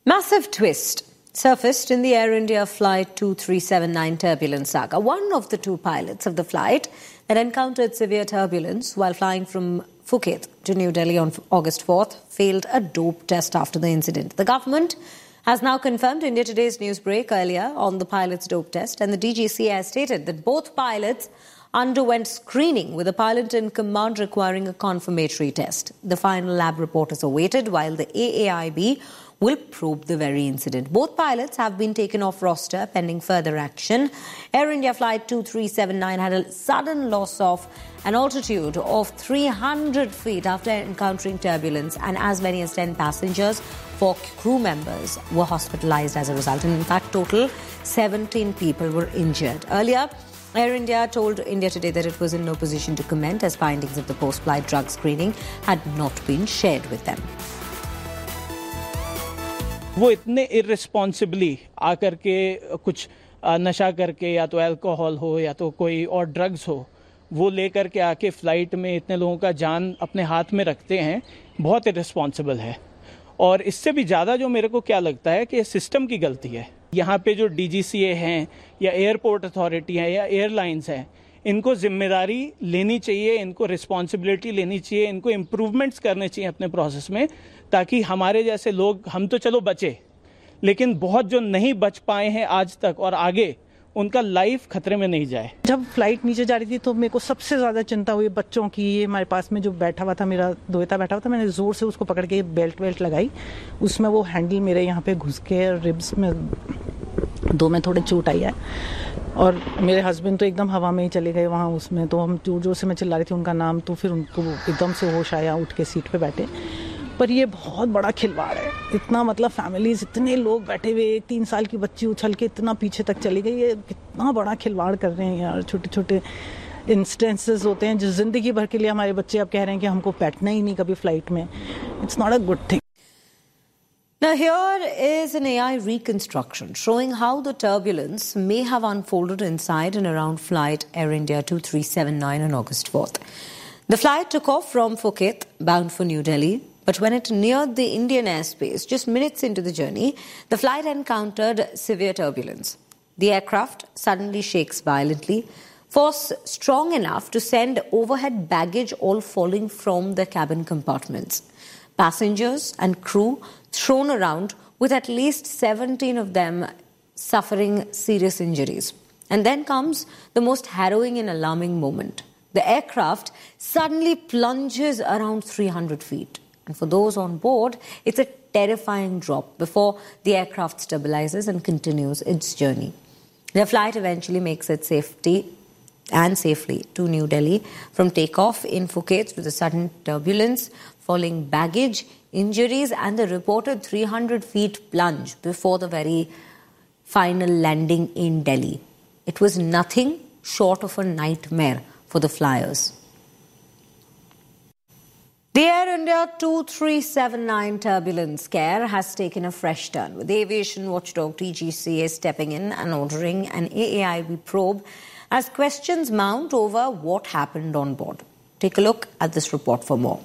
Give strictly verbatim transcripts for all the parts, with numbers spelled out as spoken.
Massive twist surfaced in the Air India Flight two three seven nine turbulence saga. One of the two pilots of the flight that encountered severe turbulence while flying from Phuket to New Delhi on August fourth failed a dope test after the incident. The government has now confirmed India Today's news break earlier on the pilot's dope test, and the D G C A has stated that both pilots underwent screening with a pilot in command requiring a confirmatory test. The final lab report is awaited while the A A I B will probe the very incident. Both pilots have been taken off roster pending further action. Air India Flight two three seven nine had a sudden loss of an altitude of three hundred feet after encountering turbulence, and as many as ten passengers, four crew members were hospitalized as a result. And in fact, total seventeen people were injured. Earlier, Air India told India Today that it was in no position to comment as findings of the post-flight drug screening had not been shared with them. वो इतने इर्रेस्पॉन्सिबली आकर के कुछ नशा करके, या तो alcohol हो या तो कोई और ड्रग्स हो, वो लेकर के आके फ्लाइट में इतने लोगों का जान अपने हाथ में रखते हैं, बहुत इर्रेस्पॉन्सिबल है. और इससे भी ज़्यादा जो मेरे को क्या लगता है कि सिस्टम की गलती है. यहाँ पे जो डी जी सी ए हैं या एयरपोर्ट अथॉरिटी हैं या एयरलाइंस हैं, इनको जिम्मेदारी लेनी चाहिए, इनको रिस्पॉन्सिबिलिटी लेनी चाहिए, इनको इम्प्रूवमेंट्स करने चाहिए अपने प्रोसेस में, ताकि हमारे जैसे लोग, हम तो चलो बचे, लेकिन बहुत जो नहीं बच पाए हैं आज तक और आगे, उनका लाइफ खतरे में नहीं जाए. जब फ्लाइट नीचे जा रही थी तो मेरे को सबसे ज़्यादा चिंता हुई बच्चों की. ये हमारे पास में जो बैठा हुआ था, मेरा दोहता बैठा हुआ था, मैंने ज़ोर से उसको पकड़ के बेल्ट वेल्ट लगाई. उसमें वो हैंडल मेरे यहाँ पे घुस के रिब्स में दो में थोड़े चोट आई है, और मेरे हस्बैंड तो एकदम हवा में ही चले गए वहाँ उसमें. तो हम जोर जोर से मैं चिल्ला रही थी उनका नाम, तो फिर उनको एकदम से होश आया, उठ के सीट पे बैठे. पर ये बहुत बड़ा खिलवाड़ है. इतना मतलब फैमिलीज, इतने लोग बैठे हुए, एक तीन साल की बच्ची उछल के इतना पीछे तक चली गई. ये कितना बड़ा खिलवाड़ कर रहे हैं यार. छोटे छोटे इंस्टेंसेस होते हैं जो जिंदगी भर के लिए हमारे बच्चे अब कह रहे हैं कि हमको बैठना ही नहीं कभी फ्लाइट में. It's not a good thing. Now here is an A I reconstruction showing how the turbulence may have unfolded inside and around flight Air India two three seven nine on August fourth. The flight took off from Phuket bound for New Delhi, but when it neared the Indian airspace just minutes into the journey, the flight encountered severe turbulence. The aircraft suddenly shakes violently, force strong enough to send overhead baggage all falling from the cabin compartments. Passengers and crew thrown around, with at least seventeen of them suffering serious injuries. And then comes the most harrowing and alarming moment. The aircraft suddenly plunges around three hundred feet. And for those on board, it's a terrifying drop before the aircraft stabilizes and continues its journey. The flight eventually makes it safety and safely to New Delhi from takeoff in Phuket through the sudden turbulence, falling baggage, injuries, and the reported three hundred feet plunge before the very final landing in Delhi. It was nothing short of a nightmare for the flyers. The Air India two three seven nine turbulence scare has taken a fresh turn, with the aviation watchdog D G C A stepping in and ordering an A A I B probe as questions mount over what happened on board. Take a look at this report for more.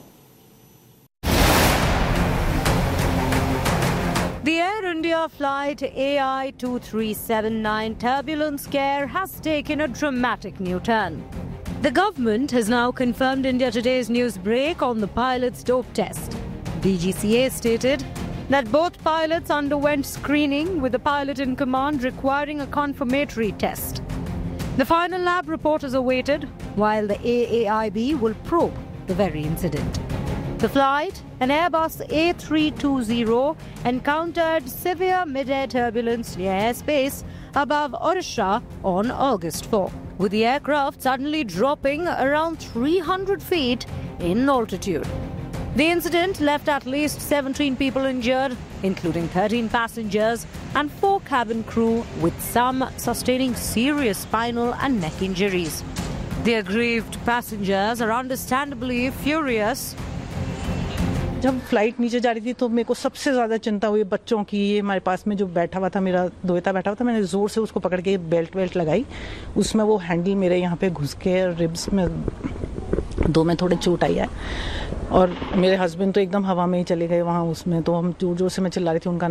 The Air India Flight A I two three seven nine turbulence scare has taken a dramatic new turn. The government has now confirmed India Today's news break on the pilot's dope test. D G C A stated that both pilots underwent screening with the pilot in command requiring a confirmatory test. The final lab report is awaited while the A A I B will probe the very incident. The flight, an Airbus A three twenty, encountered severe mid-air turbulence near airspace above Odisha on August fourth, with the aircraft suddenly dropping around three hundred feet in altitude. The incident left at least seventeen people injured, including thirteen passengers and four cabin crew, with some sustaining serious spinal and neck injuries. The aggrieved passengers are understandably furious. जब flight नीचे जा रही थी तो मेरे को सबसे ज़्यादा चिंता हुई बच्चों की. ये हमारे पास में जो बैठा हुआ था, मेरा दोहता बैठा हुआ था, मैंने ज़ोर से उसको पकड़ के बेल्ट वेल्ट लगाई. उसमें वो हैंडल मेरे यहाँ पे घुस के रिब्स में दो में थोड़े चोट आई है, और मेरे हस्बैंड तो एकदम हवा में ही चले गए वहाँ उसमें. तो हम जोर जोर से मैं चिल्ला रही थी उनका